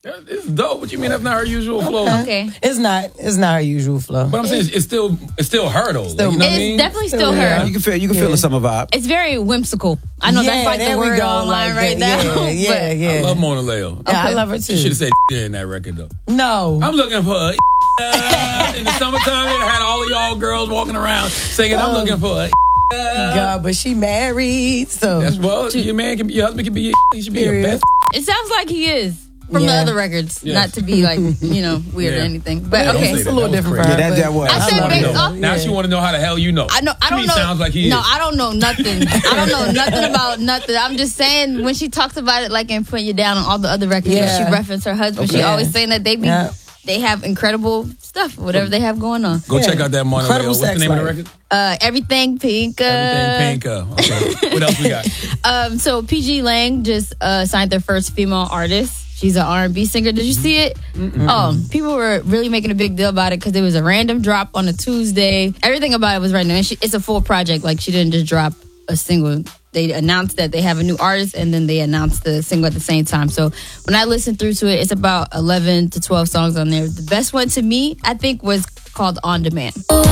It's dope. What you mean that's not her usual flow? Okay. It's not her usual flow. But I'm saying it's still her though. Still- Like, you know what I It's mean? definitely still her. You can feel the summer vibe. It's very whimsical. I know that's like the there we word go, online like right that. now. Yeah. I love Mona Leo. Yeah, I love her too. She should have said in that record though. No. I'm looking for a in the summertime. It had all of y'all girls walking around singing. I'm looking for a. God, but she married, so That's your husband can be. He should be your Period. best. It sounds like he is from the Yeah. other records. Yes. Not to be like, weird or Yeah. anything. But Don't okay. say it's that. a little That was different for crazy. her. Yeah, that was. I said I wanna based know. off. Now she want to know how the hell you know. I know. I To don't me, know. sounds like he no, is. I don't know nothing. I don't know nothing about nothing. I'm just saying when she talks about it, like and putting you down on all the other records, Yeah. she referenced her husband. She Okay. always saying that they have incredible stuff, whatever they have going on. Go check out that Mona Leo. Incredible What's the sex name of the life. record? Everything Pink. Everything Pinka. Okay. What else we got? So PG Lang just signed their first female artist. She's an R&B singer. Did you see it? People were really making a big deal about it because it was a random drop on a Tuesday. Everything about it was random. And it's a full project. Like, she didn't just drop a single. They announced that they have a new artist, and then they announced the single at the same time. So when I listened through to it, it's about 11 to 12 songs on there. The best one to me, I think, was called On Demand.